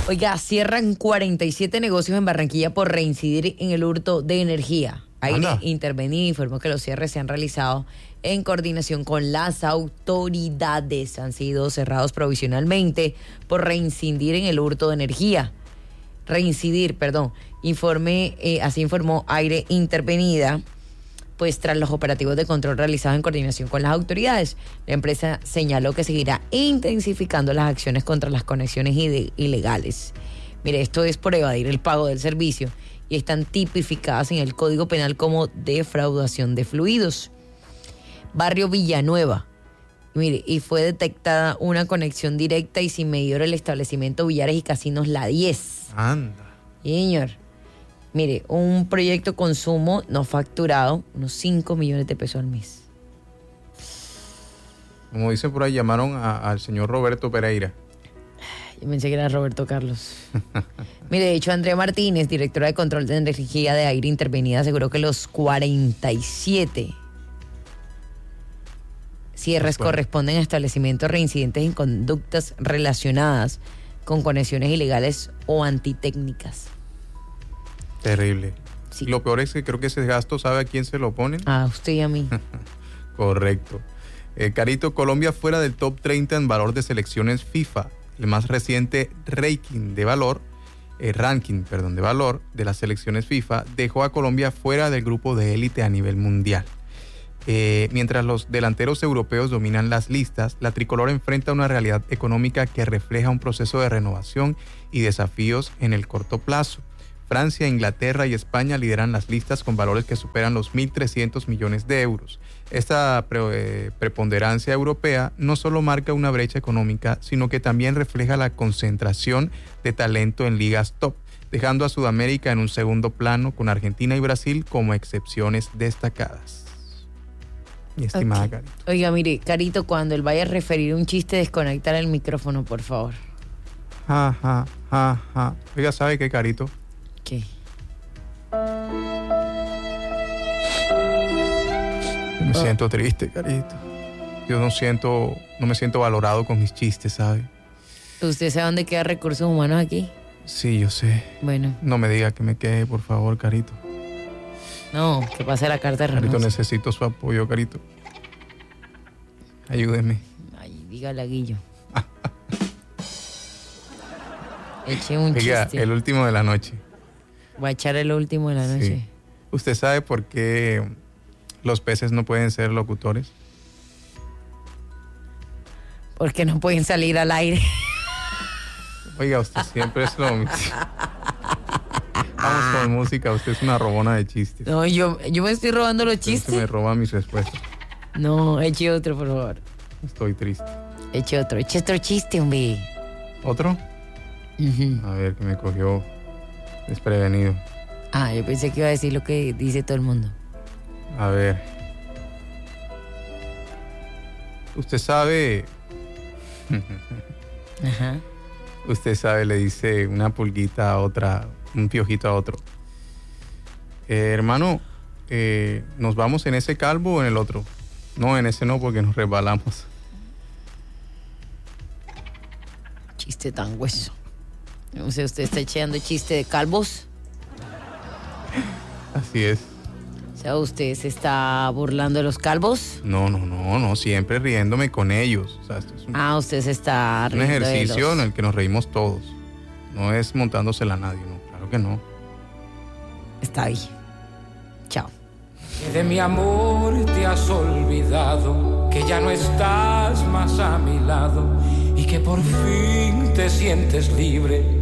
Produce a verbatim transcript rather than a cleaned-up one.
Oiga, cierran cuarenta y siete negocios en Barranquilla por reincidir en el hurto de energía. Aire Intervenida informó que los cierres se han realizado en coordinación con las autoridades. Han sido cerrados provisionalmente por reincidir en el hurto de energía. Reincidir, perdón. Informe, eh, así informó Aire Intervenida, pues tras los operativos de control realizados en coordinación con las autoridades. La empresa señaló que seguirá intensificando las acciones contra las conexiones ide- ilegales. Mire, esto es por evadir el pago del servicio y están tipificadas en el Código Penal como defraudación de fluidos. Barrio Villanueva. Mire, y fue detectada una conexión directa y sin medidor el establecimiento Billares y Casinos La diez. Anda. Señor. Mire, un proyecto consumo no facturado, unos cinco millones de pesos al mes. Como dicen por ahí, llamaron a, al señor Roberto Pereira. Yo pensé que era Roberto Carlos. Mire, de hecho, Andrea Martínez, directora de Control de Energía de Aire Intervenida, aseguró que los cuarenta y siete cierres Bueno. corresponden a establecimientos reincidentes en conductas relacionadas con conexiones ilegales o antitécnicas. Terrible. Sí. Lo peor es que creo que ese gasto, ¿sabe a quién se lo ponen? A usted y a mí. Correcto. Eh, Carito, Colombia fuera del top treinta en valor de selecciones FIFA. El más reciente ranking de valor, eh, ranking, perdón, de valor de las selecciones FIFA dejó a Colombia fuera del grupo de élite a nivel mundial. Eh, mientras los delanteros europeos dominan las listas, la tricolor enfrenta una realidad económica que refleja un proceso de renovación y desafíos en el corto plazo. Francia, Inglaterra y España lideran las listas con valores que superan los mil trescientos millones de euros. Esta pre- eh, preponderancia europea no solo marca una brecha económica, sino que también refleja la concentración de talento en ligas top, dejando a Sudamérica en un segundo plano, con Argentina y Brasil como excepciones destacadas. Mi estimada Okay. Carito. Oiga, mire, Carito, cuando él vaya a referir un chiste, desconectar el micrófono, por favor. Ja, ja, ja, ja. Oiga, ¿sabe qué, Carito? ¿Qué? Yo me siento triste, Carito. Yo no siento, no me siento valorado con mis chistes, ¿sabe? ¿Usted sabe dónde queda Recursos Humanos aquí? Sí, yo sé. Bueno, No me diga que me quede, por favor, Carito. no, que pase la carta de Carito, renuncia. necesito su apoyo, Carito. Ayúdeme. Ay, dígale a Guillo. Eche un Oiga, chiste. el último de la noche. Voy a echar el último de la noche. Sí. ¿Usted sabe por qué los peces no pueden ser locutores? Porque no pueden salir al aire. Oiga, usted siempre es lo mismo. Vamos con música. Usted es una robona de chistes. No, yo, yo me estoy robando los Usted se chistes. me roba mis respuestas. No, eche otro, por favor. Estoy triste. Eche otro, eche otro chiste, hombre. ¿Otro? Ujú. A ver, que me cogió desprevenido. Ah, yo pensé que iba a decir lo que dice todo el mundo. A ver. Usted sabe... Ajá. Usted sabe, le dice una pulguita a otra, un piojito a otro. Eh, hermano, eh, ¿nos vamos en ese calvo o en el otro? No, en ese no, porque nos resbalamos. Chiste tan hueso. No sé, usted está echando chiste de calvos. Así es. O sea, usted se está burlando de los calvos. No, no, no, no, siempre riéndome con ellos. O sea, esto es un, Ah, usted se está un riendo de ejercicio los- en el que nos reímos todos. No es montándosela a nadie, no, claro que no. Está bien. Chao. Que de mi amor te has olvidado, que ya no estás más a mi lado y que por fin te sientes libre